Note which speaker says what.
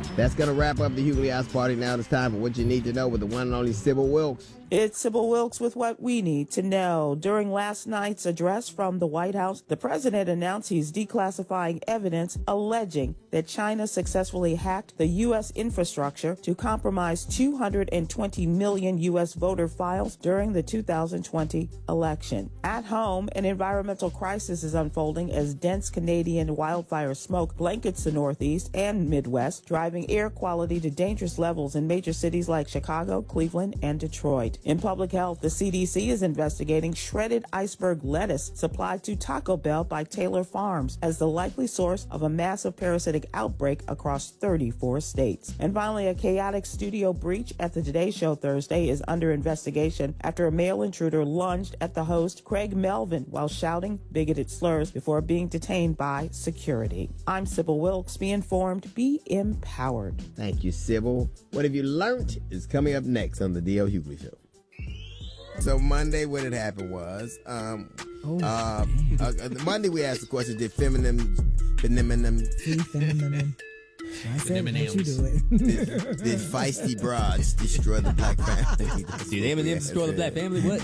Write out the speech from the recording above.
Speaker 1: That's going to wrap up the Hughley House Party. Now it's time for what you need to know with the one and only Sybil Wilkes.
Speaker 2: It's Sybil Wilkes with what we need to know. During last night's address from the White House, the president announced he's declassifying evidence alleging that China successfully hacked the U.S. infrastructure to compromise 220 million U.S. voter files during the 2020 election. At home, an environmental crisis is unfolding as dense Canadian wildfire smoke blankets the Northeast and Midwest, driving air quality to dangerous levels in major cities like Chicago, Cleveland, and Detroit. In public health, the CDC is investigating shredded iceberg lettuce supplied to Taco Bell by Taylor Farms as the likely source of a massive parasitic outbreak across 34 states. And finally, a chaotic studio breach at the Today Show Thursday is under investigation after a male intruder lunged at the host, Craig Melvin, while shouting bigoted slurs before being detained by security. I'm Sybil Wilkes. Be informed, be empowered.
Speaker 1: Thank you, Sybil. What have you learned is coming up next on the D.L. Hughley Show. So Monday, what had happened was, Monday we asked the question, did feminism,
Speaker 3: Did
Speaker 1: feisty broads destroy the black family?
Speaker 3: Eminem destroy the black family? What?